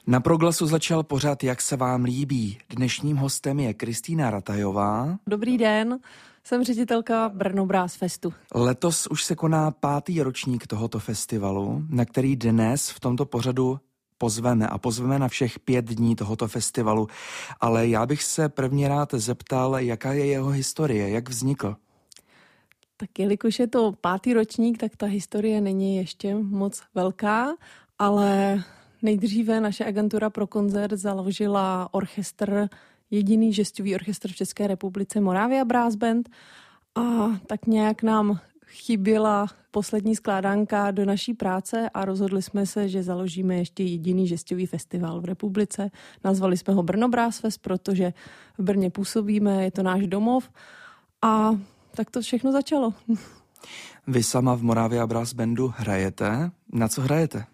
Na Proglasu začal pořad Jak se vám líbí. Dnešním hostem je Kristýna Ratajová. Dobrý den, jsem ředitelka Brno Brass Festu. Letos už se koná 5. ročník tohoto festivalu, na který dnes v tomto pořadu pozveme na všech 5 dní tohoto festivalu. Ale já bych se prvně rád zeptal, jaká je jeho historie, jak vznikl. Tak jelikož je to 5. ročník, tak ta historie není ještě moc velká, ale nejdříve naše agentura pro koncert založila orchestr, jediný žestový orchestr v České republice Moravia Brass Band, a tak nějak nám chyběla poslední skládanka do naší práce a rozhodli jsme se, že založíme ještě jediný žestový festival v republice. Nazvali jsme ho Brno Brass Fest, protože v Brně působíme, je to náš domov, a tak to všechno začalo. Vy sama v Moravia Brass Bandu hrajete. Na co hrajete?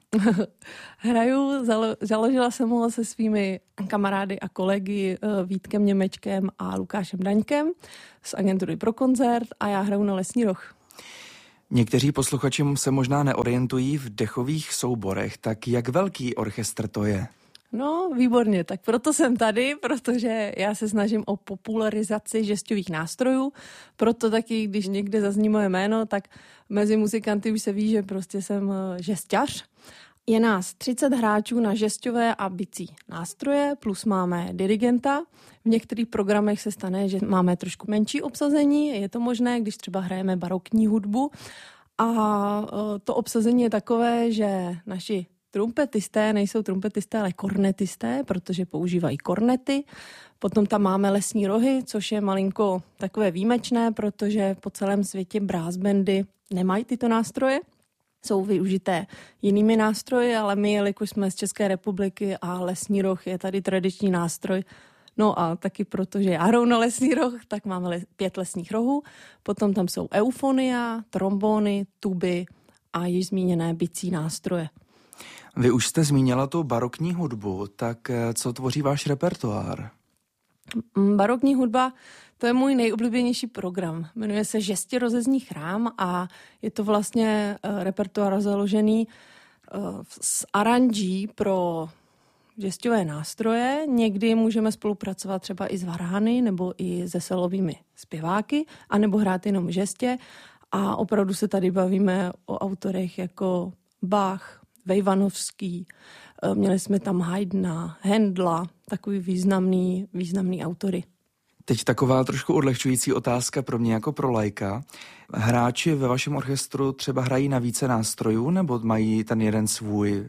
Založila jsem ho se svými kamarády a kolegy Vítkem Němečkem a Lukášem Daňkem z agentury pro koncert a já hraju na lesní roh. Někteří posluchači se možná neorientují v dechových souborech, tak jak velký orchestr to je? No, výborně, tak proto jsem tady, protože já se snažím o popularizaci žestových nástrojů, proto taky, když někde zazní moje jméno, tak mezi muzikanty už se ví, že prostě jsem žesťař. Je nás 30 hráčů na žesťové a bicí nástroje, plus máme dirigenta. V některých programech se stane, že máme trošku menší obsazení, je to možné, když třeba hrajeme barokní hudbu. A to obsazení je takové, že naši trumpetisté nejsou trumpetisté, ale kornetisté, protože používají kornety. Potom tam máme lesní rohy, což je malinko takové výjimečné, protože po celém světě brass bandy nemají tyto nástroje. Jsou využité jinými nástroji, ale my, jelikož jsme z České republiky a lesní roh je tady tradiční nástroj, no a taky protože já hraju na lesní roh, tak máme 5 lesních rohů. Potom tam jsou eufonia, trombony, tuby a již zmíněné bicí nástroje. Vy už jste zmínila tu barokní hudbu, tak co tvoří váš repertoár? Barokní hudba, to je můj nejoblíbenější program. Jmenuje se Žestě rozezní chrám a je to vlastně repertoár založený z aranží pro žesťové nástroje. Někdy můžeme spolupracovat třeba i s varhany nebo i se solovými zpěváky, anebo hrát jenom žestě. A opravdu se tady bavíme o autorech jako Bach, Vejvanovský, měli jsme tam Haydna, Händla, takový významný autory. Teď taková trošku odlehčující otázka pro mě jako pro laika. Hráči ve vašem orchestru třeba hrají na více nástrojů nebo mají ten jeden svůj?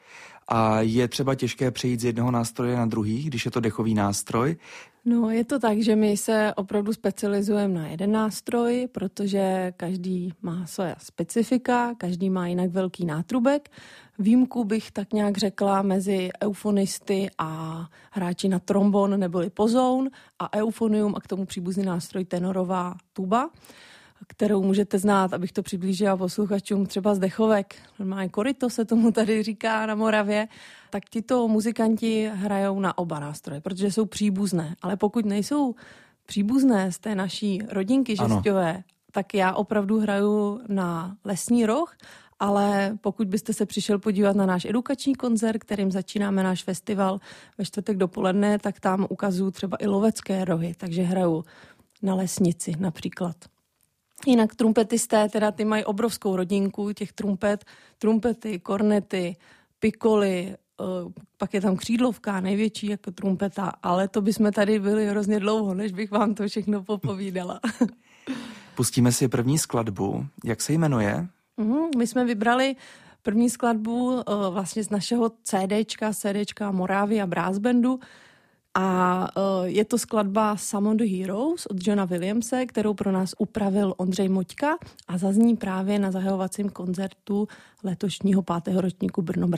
A je třeba těžké přejít z jednoho nástroje na druhý, když je to dechový nástroj? No, je to tak, že my se opravdu specializujeme na jeden nástroj, protože každý má své specifika, každý má jinak velký nátrubek. Výjimku bych tak nějak řekla mezi eufonisty a hráči na trombon neboli pozoun a eufonium a k tomu příbuzný nástroj tenorová tuba, kterou můžete znát, abych to přiblížila posluchačům, třeba z dechovek. Normálně koryto se tomu tady říká na Moravě. Tak tito muzikanti hrajou na oba nástroje, protože jsou příbuzné. Ale pokud nejsou příbuzné z té naší rodinky žesťové, tak já opravdu hraju na lesní roh, ale pokud byste se přišel podívat na náš edukační koncert, kterým začínáme náš festival ve čtvrtek dopoledne, tak tam ukazuju třeba i lovecké rohy, takže hraju na lesnici například. Jinak trumpetisté, teda ty mají obrovskou rodinku těch trumpety, kornety, pikoly, pak je tam křídlovka, největší jako trumpeta, ale to bychom tady byli hrozně dlouho, než bych vám to všechno popovídala. Pustíme si první skladbu. Jak se jmenuje? My jsme vybrali první skladbu vlastně z našeho CDčka Moravia Brass Bandu, a je to skladba Summon the Heroes od Johna Williamse, kterou pro nás upravil Ondřej Moťka a zazní právě na zahajovacím koncertu letošního 5. ročníku Brno